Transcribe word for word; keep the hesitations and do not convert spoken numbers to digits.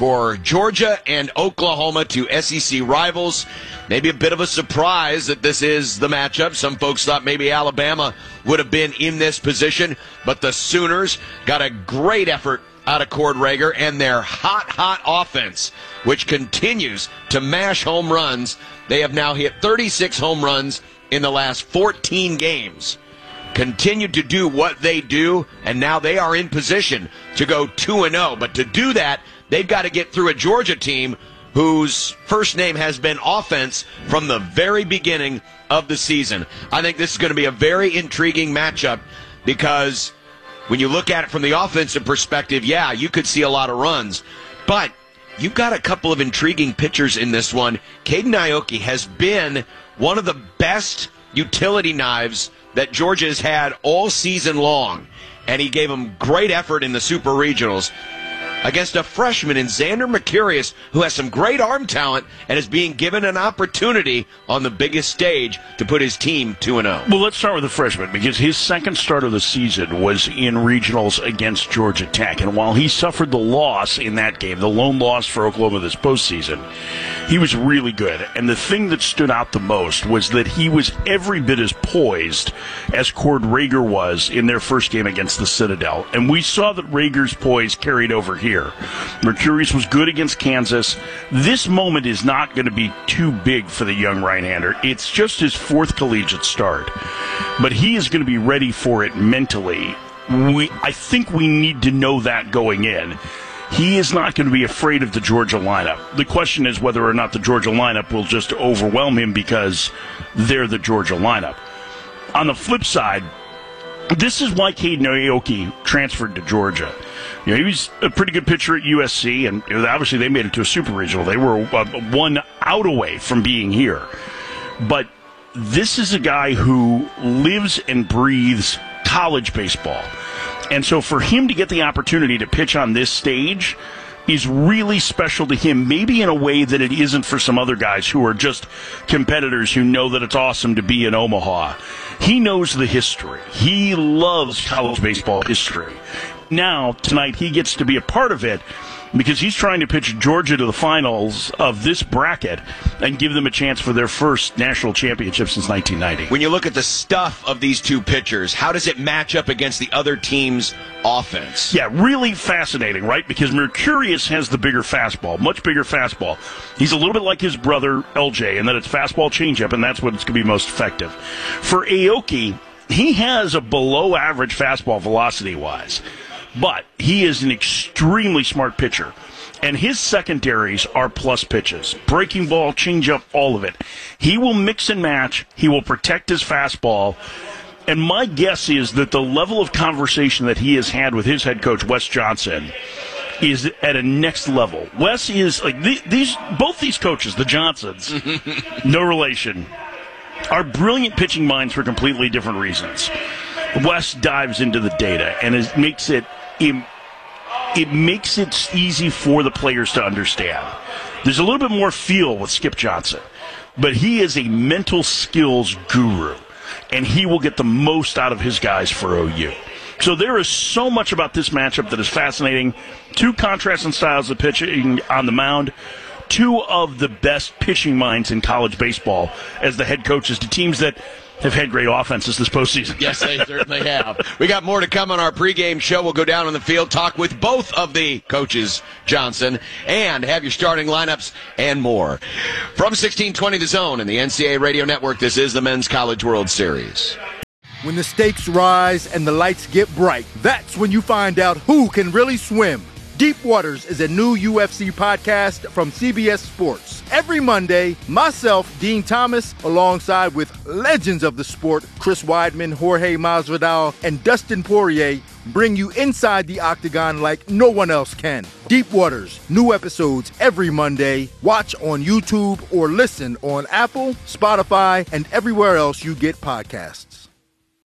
for Georgia and Oklahoma, two S E C rivals. Maybe a bit of a surprise that this is the matchup. Some folks thought maybe Alabama would have been in this position, but the Sooners got a great effort out of Cord Rager and their hot, hot offense, which continues to mash home runs. They have now hit thirty-six home runs in the last fourteen games. Continue to do what they do, and now they are in position to go two and oh. But to do that, they've got to get through a Georgia team whose first name has been offense from the very beginning of the season. I think this is going to be a very intriguing matchup because when you look at it from the offensive perspective, yeah, you could see a lot of runs. But you've got a couple of intriguing pitchers in this one. Caden Aoki has been one of the best utility knives that Georgia has had all season long, and he gave them great effort in the Super Regionals against a freshman in Xander Mercurius, who has some great arm talent and is being given an opportunity on the biggest stage to put his team two and oh. Well, let's start with the freshman, because his second start of the season was in regionals against Georgia Tech, and while he suffered the loss in that game, the lone loss for Oklahoma this postseason, he was really good. And the thing that stood out the most was that he was every bit as poised as Cord Rager was in their first game against the Citadel. And we saw that Rager's poise carried over here. Mercurius was good against Kansas. This moment is not going to be too big for the young right-hander. It's just his fourth collegiate start. But he is going to be ready for it mentally. We, I think we need to know that going in. He is not going to be afraid of the Georgia lineup. The question is whether or not the Georgia lineup will just overwhelm him because they're the Georgia lineup. On the flip side, this is why Caden Aoki transferred to Georgia. You know, he was a pretty good pitcher at U S C, and obviously they made it to a super regional. They were uh, one out away from being here. But this is a guy who lives and breathes college baseball. And so for him to get the opportunity to pitch on this stage is really special to him, maybe in a way that it isn't for some other guys who are just competitors who know that it's awesome to be in Omaha. He knows the history. He loves college baseball history. Now, tonight, he gets to be a part of it because he's trying to pitch Georgia to the finals of this bracket and give them a chance for their first national championship since nineteen ninety. When you look at the stuff of these two pitchers, how does it match up against the other team's offense? Yeah, really fascinating, right? Because Mercurius has the bigger fastball, much bigger fastball. He's a little bit like his brother, L J, in that it's fastball changeup, and that's what's going to be most effective. For Aoki, he has a below-average fastball velocity-wise. But he is an extremely smart pitcher, and his secondaries are plus pitches. Breaking ball, changeup, all of it. He will mix and match. He will protect his fastball. And my guess is that the level of conversation that he has had with his head coach, Wes Johnson, is at a next level. Wes is, like, these, both these coaches, the Johnsons, no relation, are brilliant pitching minds for completely different reasons. Wes dives into the data and is, makes it It, it makes it easy for the players to understand. There's a little bit more feel with Skip Johnson, but he is a mental skills guru, and he will get the most out of his guys for O U. So there is so much about this matchup that is fascinating. Two contrasting styles of pitching on the mound. Two of the best pitching minds in college baseball as the head coaches to teams that have had great offenses this postseason. Yes, they certainly have. We got more to come on our pregame show. We'll go down on the field, talk with both of the coaches, Johnson, and have your starting lineups and more. From sixteen twenty The Zone and the N C double A Radio Network, this is the Men's College World Series. When the stakes rise and the lights get bright, that's when you find out who can really swim. Deep Waters is a new U F C podcast from C B S Sports. Every Monday, myself, Dean Thomas, alongside with legends of the sport, Chris Weidman, Jorge Masvidal, and Dustin Poirier, bring you inside the octagon like no one else can. Deep Waters, new episodes every Monday. Watch on YouTube or listen on Apple, Spotify, and everywhere else you get podcasts.